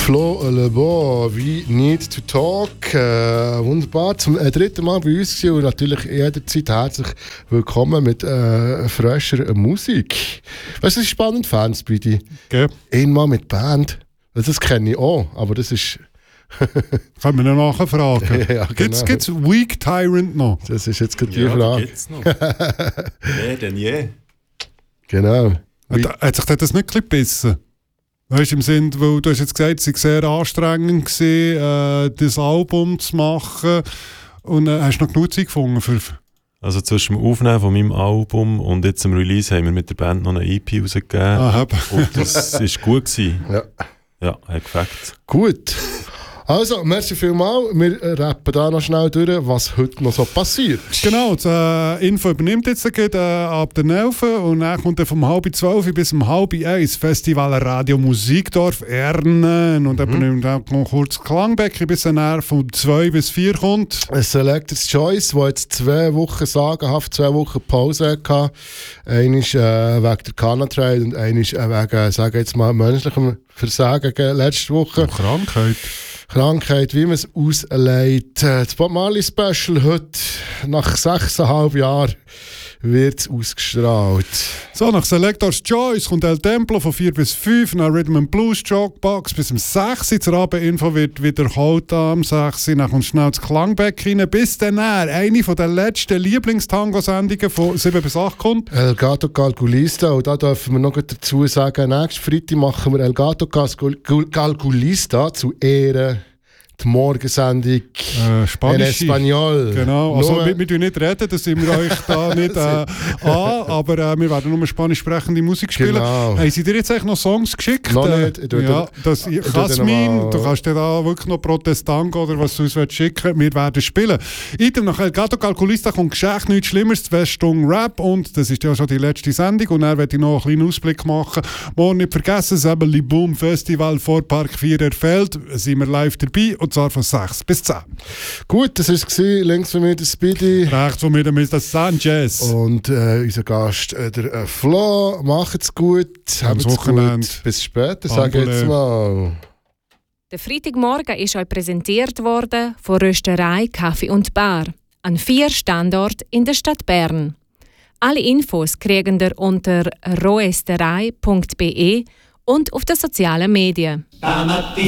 Flo Le Bon, wie Need to Talk. Wunderbar. Zum dritten Mal bei uns gewesen und natürlich jederzeit herzlich willkommen mit frischer Musik. Weißt du, das ist spannend, Fans bei dir. Okay. Einmal mit Band. Das kenne ich auch, aber das ist... Können wir noch nachfragen? Ja, genau. Gibt's Weak Tyrant noch? Das ist jetzt gerade die Frage. Gibt's noch. Mehr denn je. Genau. Hat sich das nicht ein bisschen gebissen? Weißt du, im Sinn, weil du hast jetzt gesagt, es war sehr anstrengend gewesen, das Album zu machen. Und hast du noch genug Zeit gefunden für... Also zwischen dem Aufnehmen von meinem Album und jetzt dem Release haben wir mit der Band noch eine EP rausgegeben. Ah, und das war gut gewesen. Ja. Ja, hat gefällt. Gut. Also, merci vielmals. Wir rappen da noch schnell durch, was heute noch so passiert. Genau, das Info übernimmt jetzt ab der 11 und dann kommt dann vom 11:30 bis um 12:30 Festival Radio Musikdorf Ernen und dann übernimmt auch noch kurz Klangbecken, bis dann von 2 bis 4 kommt. Ein Selector's Choice, der jetzt 2 Wochen sagenhaft 2 Wochen Pause hatte. Einer ist wegen der Canatrade und einer ist wegen, sagen jetzt mal, menschlichem Versagen letzte Woche. Krankheit, wie man es auslegt. Das Bob Marley Special heute, nach 6,5 Jahren, wird es ausgestrahlt. So, nach Selector's Choice kommt El Templo von 4 bis 5, nach Rhythm and Blues Jogbox bis um 6 Zur Abendinfo wird wiederholt am 6 Dann kommt schnell das Klangbeck rein, bis dann eine von den letzten Lieblingstango-Sendungen von 7 bis 8 kommt. El Gato Calculista, und da dürfen wir noch dazu sagen, nächsten Freitag machen wir El Gato Calculista zu Ehren. Die Morgensendung Spanisch. in Espanol. Genau, also wir tun nicht reden, das sind wir euch da nicht aber wir werden nur spanisch sprechende Musik spielen. Genau. Haben Sie dir jetzt eigentlich noch Songs geschickt? Noch nicht. Ja, das Jasmin, du kannst dir da wirklich noch Protestango oder was du uns schicken wir werden spielen. Item nach El Gato Calculista kommt Geschäft, nichts Schlimmeres, 2 Stunden Rap und das ist ja schon die letzte Sendung und dann werde ich noch einen kleinen Ausblick machen. Morgen nicht vergessen, das Ebeli Boom Festival vor Park 4 Erfeld, sind wir live dabei. Und zwar von 6 bis 10. Gut, das war es. Links von mir der Speedy. Rechts von mir der Mr. Sanchez. Und unser Gast, der Flo. Macht's gut. Habt's gut. Bis später, sage ich jetzt mal. Der Freitagmorgen ist euch präsentiert worden von Rösterei, Kaffee und Bar an 4 Standorten in der Stadt Bern. Alle Infos kriegen ihr unter roesterei.be und auf den sozialen Medien.